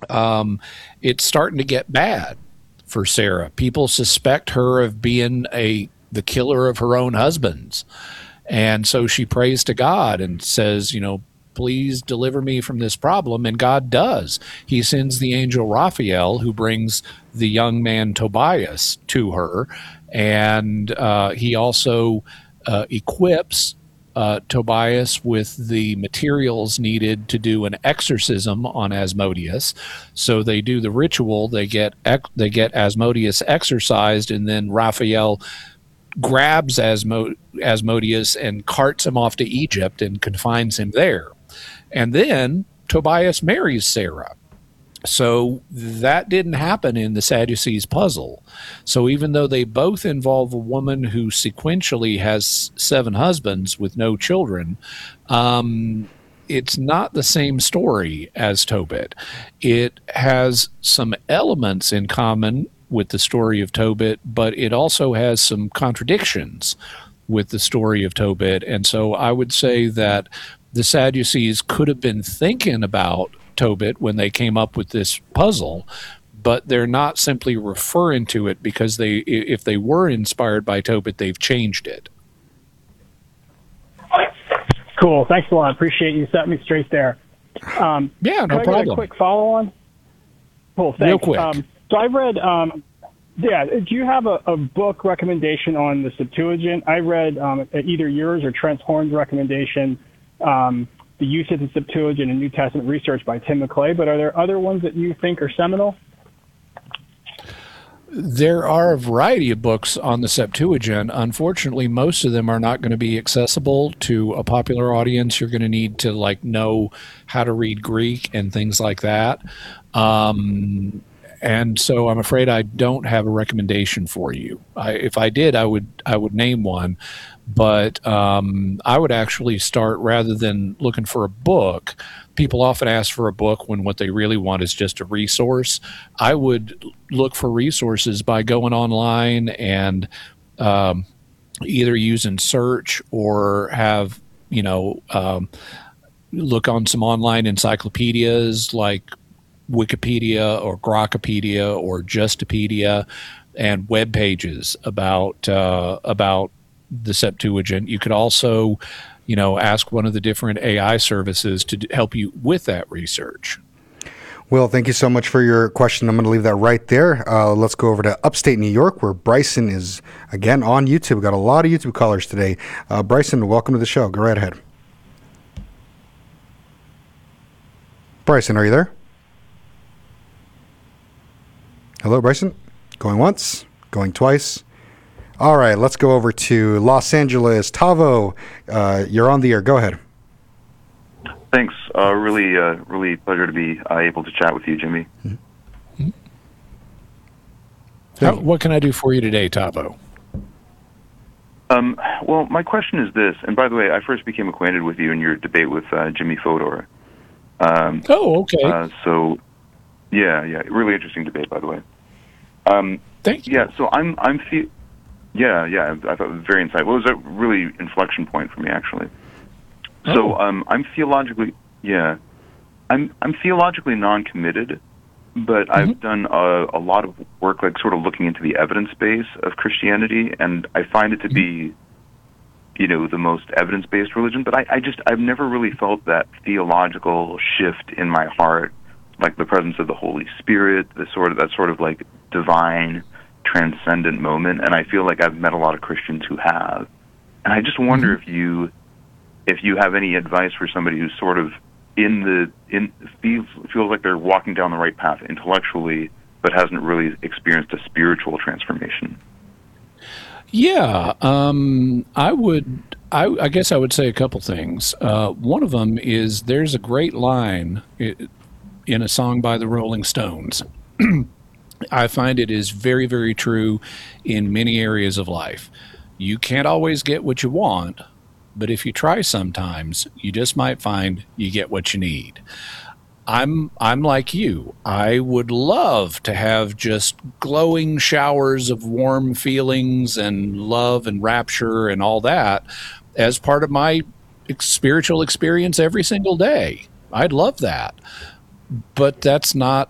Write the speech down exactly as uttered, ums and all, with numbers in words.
um, it's starting to get bad for Sarah. People suspect her of being a the killer of her own husbands. And so she prays to God and says, you know, please deliver me from this problem. And God does. He sends the angel Raphael, who brings the young man Tobias to her. And uh, he also uh, equips uh, Tobias with the materials needed to do an exorcism on Asmodeus. So they do the ritual. They get they get Asmodeus exorcised, and then Raphael grabs Asmo- Asmodeus and carts him off to Egypt and confines him there. And then Tobias marries Sarah. So that didn't happen in the Sadducees puzzle. So even though they both involve a woman who sequentially has seven husbands with no children, um, it's not the same story as Tobit. It has some elements in common with the story of Tobit, but it also has some contradictions with the story of Tobit. And so I would say that the Sadducees could have been thinking about Tobit when they came up with this puzzle, but they're not simply referring to it because they, if they were inspired by Tobit, they've changed it. Cool. Thanks a lot. Appreciate you setting me straight there. Um, yeah, no can I problem. Get a quick follow on. Cool. Thanks. Real quick. Um, so I've read. Um, yeah. Do you have a, a book recommendation on the Septuagint? I read um, either yours or Trent Horn's recommendation. Um, The Use of the Septuagint in New Testament Research by Tim McClay, but are there other ones that you think are seminal? There are a variety of books on the Septuagint. Unfortunately, most of them are not going to be accessible to a popular audience. You're going to need to like know how to read Greek and things like that. Um, and so I'm afraid I don't have a recommendation for you. I, if I did, I would I would name one. But um, I would actually start, rather than looking for a book, people often ask for a book when what they really want is just a resource. I would look for resources by going online and um, either using search or have, you know, um, look on some online encyclopedias like Wikipedia or Grokpedia or Justipedia, and web pages about uh, about the Septuagint. You could also, you know, ask one of the different A I services to d- help you with that research. Will, thank you so much for your question. I'm going to leave that right there. Uh, let's go over to upstate New York, where Bryson is, again, on YouTube. We've got a lot of YouTube callers today. Uh, Bryson, welcome to the show. Go right ahead. Bryson, are you there? Hello, Bryson? Going once, going twice. All right, let's go over to Los Angeles. Tavo, uh, you're on the air. Go ahead. Thanks. Uh, really, uh, really pleasure to be uh, able to chat with you, Jimmy. Mm-hmm. How, what can I do for you today, Tavo? Um, well, my question is this, and by the way, I first became acquainted with you in your debate with uh, Jimmy Fodor. Um, oh, okay. Uh, so, yeah, yeah, really interesting debate, by the way. Um, Thank you. Yeah, so I'm, I'm, fe- yeah, yeah, I thought it was very insightful. It was a really inflection point for me, actually. Oh. So, um, I'm theologically, yeah, I'm, I'm theologically non-committed, but mm-hmm. I've done a, a lot of work, like sort of looking into the evidence base of Christianity, and I find it to mm-hmm. be, you know, the most evidence-based religion. But I, I just, I've never really felt that theological shift in my heart, like the presence of the Holy Spirit, the sort of that sort of like divine, transcendent moment. And I feel like I've met a lot of Christians who have, and I just wonder mm-hmm. if you, if you have any advice for somebody who's sort of in the in feels feels like they're walking down the right path intellectually, but hasn't really experienced a spiritual transformation. Yeah, um, I would. I, I guess I would say a couple things. Uh, one of them is there's a great line in a song by the Rolling Stones. I find it is very, very true in many areas of life. You can't always get what you want, but if you try sometimes, you just might find you get what you need. I'm I'm like you. I would love to have just glowing showers of warm feelings and love and rapture and all that as part of my spiritual experience every single day. I'd love that. But that's not